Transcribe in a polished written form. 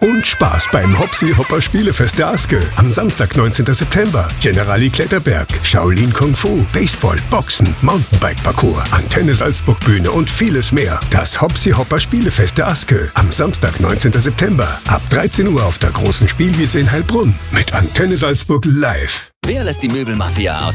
und Spaß beim Hopsi Hopper Spielefest der Aske. Am Samstag, 19. September. Generali Kletterberg, Shaolin Kung Fu, Baseball, Boxen, Mountainbike-Parcours, Antenne Salzburg Bühne und vieles mehr. Das Hopsi Hopper Spielefest der Aske. Am Samstag, 19. September. Ab 13 Uhr auf der großen Spielwiese in Heilbronn. Mit Antenne Salzburg live. Wer lässt die Möbelmafia aus